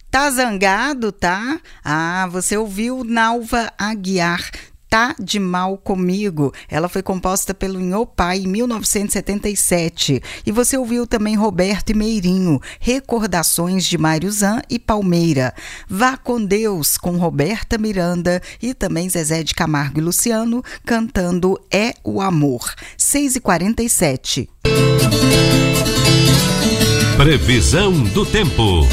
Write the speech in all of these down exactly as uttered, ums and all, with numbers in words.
Tá zangado, tá? Ah, você ouviu Nalva Aguiar, Tá de Mal Comigo. Ela foi composta pelo Nhopai em mil novecentos e setenta e sete. E você ouviu também Roberto e Meirinho, Recordações de Mário Zan e Palmeira. Vá com Deus, com Roberta Miranda e também Zezé de Camargo e Luciano, cantando É o Amor. seis e quarenta e sete. Previsão do tempo.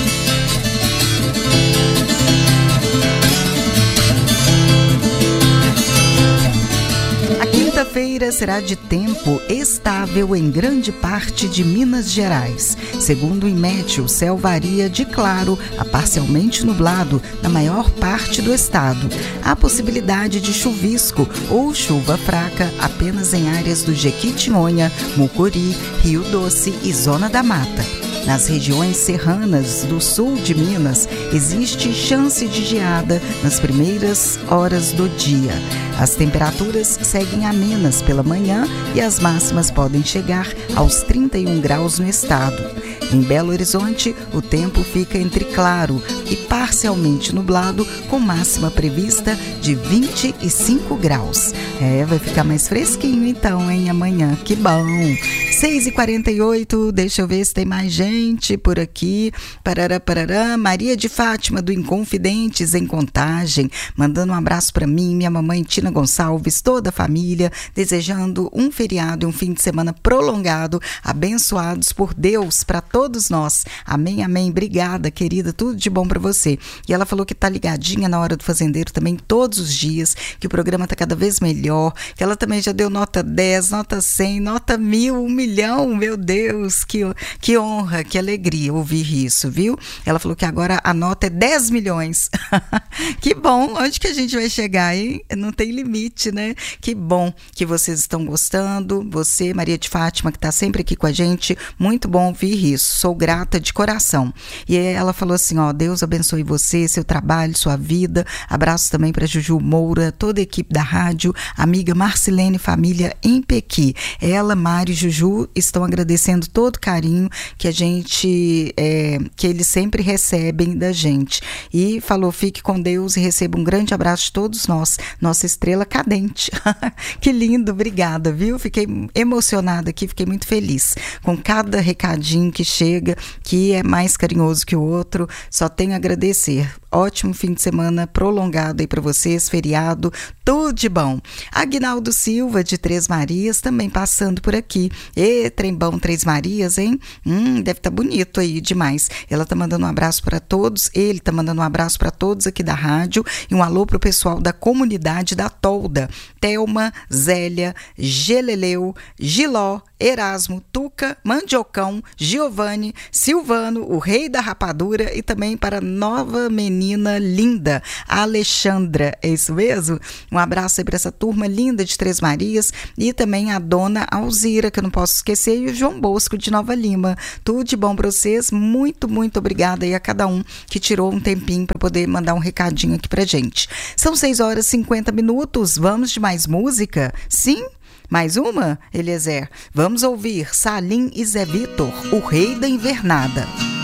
Quinta-feira será de tempo estável em grande parte de Minas Gerais. Segundo o IMET, o céu varia de claro a parcialmente nublado na maior parte do estado. Há possibilidade de chuvisco ou chuva fraca apenas em áreas do Jequitinhonha, Mucuri, Rio Doce e Zona da Mata. Nas regiões serranas do sul de Minas, existe chance de geada nas primeiras horas do dia. As temperaturas seguem amenas pela manhã e as máximas podem chegar aos trinta e um graus no estado. Em Belo Horizonte, o tempo fica entre claro e parcialmente nublado, com máxima prevista de vinte e cinco graus. É, vai ficar mais fresquinho então, hein, amanhã. Que bom! seis e quarenta e oito, deixa eu ver se tem mais gente por aqui. Parará, parará. Maria de Fátima, do Inconfidentes, em Contagem, mandando um abraço para mim, minha mamãe Tina Gonçalves, toda a família, desejando um feriado e um fim de semana prolongado, abençoados por Deus para todos nós. Amém, amém. Obrigada, querida, tudo de bom para você. E ela falou que tá ligadinha na Hora do Fazendeiro também todos os dias, que o programa tá cada vez melhor, que ela também já deu nota dez, nota cem, nota mil, um milhão, meu Deus, que, que honra, que alegria ouvir isso, viu? Ela falou que agora a nota é dez milhões. Que bom, onde que a gente vai chegar, hein? Não tem limite, né? Que bom que vocês estão gostando. Você, Maria de Fátima, que está sempre aqui com a gente, muito bom ouvir isso. Sou grata de coração. E ela falou assim, ó, Deus abençoe você, seu trabalho, sua vida. Abraço também para Juju Moura, toda a equipe da rádio, amiga Marcilene Família em Pequi. Ela, Mari e Juju estão agradecendo todo o carinho que a gente, é, que eles sempre recebem da gente. E falou, fique com Deus e receba um grande abraço de todos nós, nossa estrela cadente. Que lindo, obrigada, viu? Fiquei emocionada aqui, fiquei muito feliz com cada recadinho que chega, que é mais carinhoso que o outro. Só tenho a agradecer. Ótimo fim de semana prolongado aí para vocês, feriado, tudo de bom. Aguinaldo Silva, de Três Marias, também passando por aqui. Ê, trembão Três Marias, hein? Hum, deve estar tá bonito aí demais. Ela tá mandando um abraço para todos, ele tá mandando um abraço para todos aqui da rádio e um alô pro pessoal da comunidade da Tolda. Thelma, Zélia, Geleleu, Giló, Erasmo, Tuca, Mandiocão, Giovanni, Silvano, o rei da rapadura, e também para a nova menina linda, a Alexandra, é isso mesmo? Um abraço aí para essa turma linda de Três Marias e também a dona Alzira, que eu não posso esquecer, e o João Bosco de Nova Lima. Tudo de bom para vocês, muito, muito obrigada aí a cada um que tirou um tempinho para poder mandar um recadinho aqui pra gente. São seis horas e cinquenta minutos, vamos de mais música? Sim? Mais uma, Eliezer? Vamos ouvir Salim e Zé Vitor, o rei da invernada.